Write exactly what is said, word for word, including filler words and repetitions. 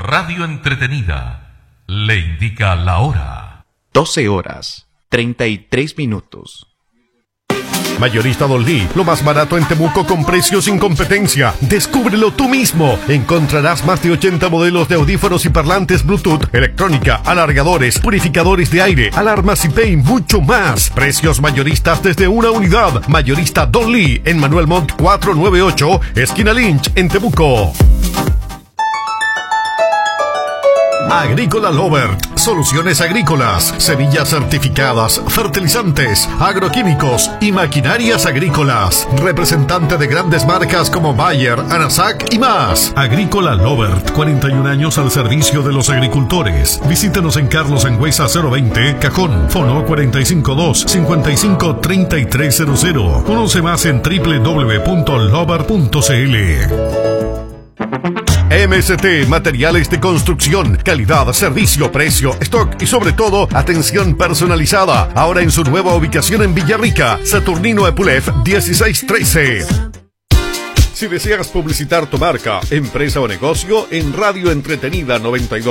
Radio Entretenida le indica la hora. doce horas, treinta y tres minutos. Mayorista Don Lee, lo más barato en Temuco con precios sin competencia. Descúbrelo tú mismo. Encontrarás más de ochenta modelos de audífonos y parlantes Bluetooth, electrónica, alargadores, purificadores de aire, alarmas I P y mucho más. Precios mayoristas desde una unidad. Mayorista Don Lee en Manuel Montt cuatrocientos noventa y ocho, esquina Lynch, en Temuco. Agrícola Lovert, soluciones agrícolas, semillas certificadas, fertilizantes, agroquímicos y maquinarias agrícolas. Representante de grandes marcas como Bayer, Anasac y más. Agrícola Lovert, cuarenta y un años al servicio de los agricultores. Visítenos en Carlos Engüesa cero veinte, Cajón, fono cuatro cinco dos, cinco cinco tres tres cero cero. Conoce más en doble u doble u doble u punto lovert punto c l. M S T Materiales de Construcción, calidad, servicio, precio, stock y sobre todo atención personalizada. Ahora en su nueva ubicación en Villarrica, Saturnino Epulef dieciséis trece. Si deseas publicitar tu marca, empresa o negocio en Radio Entretenida noventa y dos